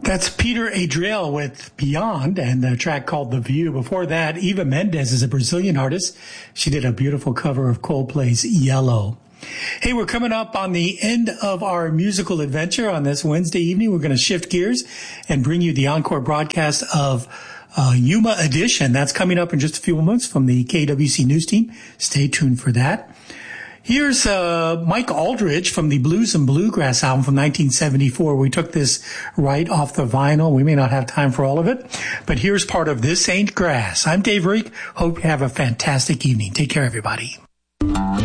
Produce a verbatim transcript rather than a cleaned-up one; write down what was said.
That's Peter Adriel with Beyond and the track called The View. Before that, Eva Mendes is a Brazilian artist. She did a beautiful cover of Coldplay's Yellow. Hey, we're coming up on the end of our musical adventure on this Wednesday evening. We're going to shift gears and bring you the encore broadcast of uh, Yuma Edition. That's coming up in just a few moments from the K W C News team. Stay tuned for that. Here's uh Mike Aldridge from the Blues and Bluegrass album from nineteen seventy-four. We took this right off the vinyl. We may not have time for all of it, but here's part of This Ain't Grass. I'm Dave Reek. Hope you have a fantastic evening. Take care, everybody.